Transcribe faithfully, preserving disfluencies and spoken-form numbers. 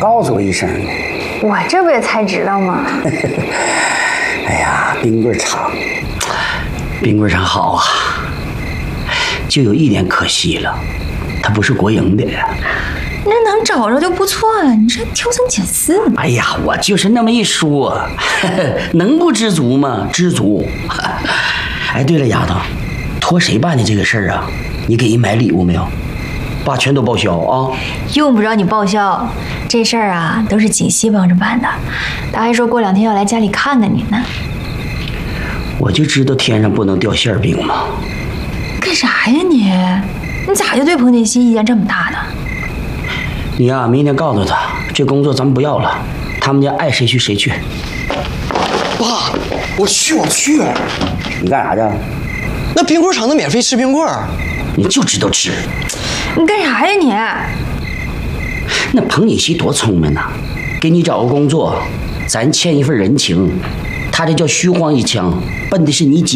告诉我一声呢？ 我这不也才知道吗？ 哎呀，冰棍厂，冰棍厂好啊，就有一点可惜了，它不是国营的。 那能找着就不错了，你这挑三拣四。 哎呀，我就是那么一说，能不知足吗？知足。哎，对了，丫头，托谁办的这个事儿啊？你给人买礼物没有？爸全都报销啊！ 用不着你报销，这事儿啊都是锦溪帮着办的。他还说过两天要来家里看看你呢。 我就知道天上不能掉馅饼嘛。 干啥呀你？你咋就对彭锦溪意见这么大呢？ 你呀、啊，明天告诉他，这工作咱们不要了，他们家爱谁去谁去。 爸，我去，我去。 你干啥去？ 那冰棍厂能免费吃冰棍儿？ 你就知道吃。 你干啥呀你？ 那彭锦溪多聪明呐，给你找个工作，咱欠一份人情，他这叫虚晃一枪，奔的是你姐。